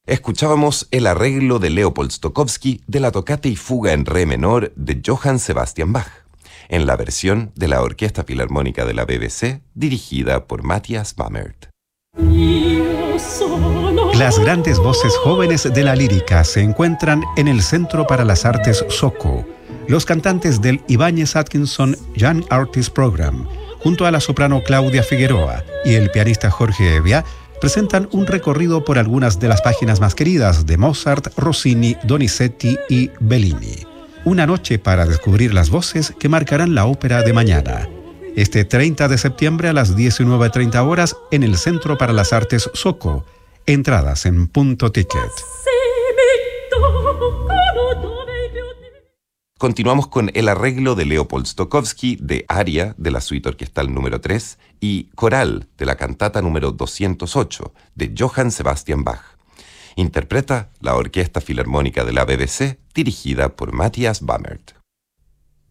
Escuchábamos el arreglo de Leopold Stokowski de la tocata y fuga en re menor de Johann Sebastian Bach, en la versión de la Orquesta Filarmónica de la BBC, dirigida por Matthias Bammert. Las grandes voces jóvenes de la lírica se encuentran en el Centro para las Artes SOCO. Los cantantes del Ibáñez Atkinson Young Artist Program, junto a la soprano Claudia Figueroa y el pianista Jorge Evia, presentan un recorrido por algunas de las páginas más queridas de Mozart, Rossini, Donizetti y Bellini. Una noche para descubrir las voces que marcarán la ópera de mañana. Este 30 de septiembre a las 19:30 horas en el Centro para las Artes SOCO. Entradas en Punto Ticket. Continuamos con el arreglo de Leopold Stokowski de Aria de la Suite Orquestal número 3 y Coral de la cantata número 208 de Johann Sebastian Bach. Interpreta la Orquesta Filarmónica de la BBC dirigida por Matthias Bammert.